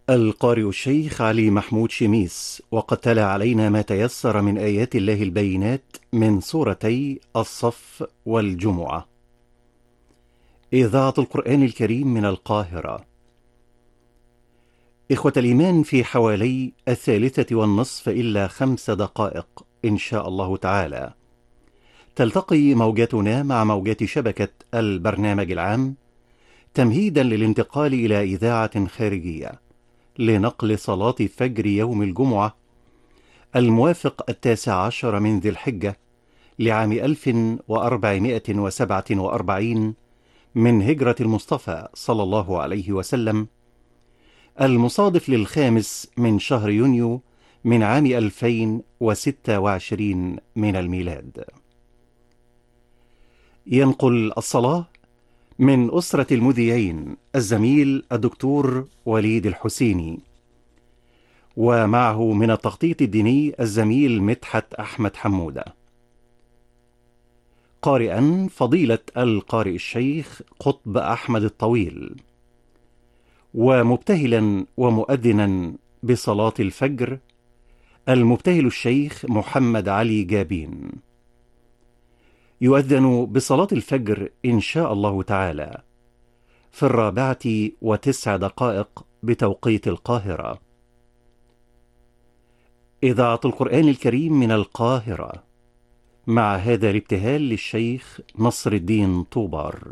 القارئ الشيخ علي محمود شميس، وقد تلا علينا ما تيسر من آيات الله البينات من سورتي الصف والجمعة. إذاعة القرآن الكريم من القاهرة. إخوة الإيمان، في حوالي 3:30 إلا 5 دقائق إن شاء الله تعالى تلتقي موجاتنا مع موجات شبكة البرنامج العام، تمهيدا للانتقال إلى إذاعة خارجية لنقل صلاة فجر يوم الجمعة الموافق 19 من ذي الحجة لعام 1447 من هجرة المصطفى صلى الله عليه وسلم، المصادف للخامس من شهر يونيو من عام 2026 من الميلاد. ينقل الصلاة من أسرة المذيعين الزميل الدكتور وليد الحسيني، ومعه من التخطيط الديني الزميل مدحت أحمد حمودة. قارئا فضيلة القارئ الشيخ قطب أحمد الطويل، ومبتهلا ومؤذنا بصلاة الفجر المبتهل الشيخ محمد علي جابين. يؤذن بصلاة الفجر إن شاء الله تعالى في 4:09 بتوقيت القاهرة. إذاعة القرآن الكريم من القاهرة، مع هذا الابتهال للشيخ نصر الدين طوبار.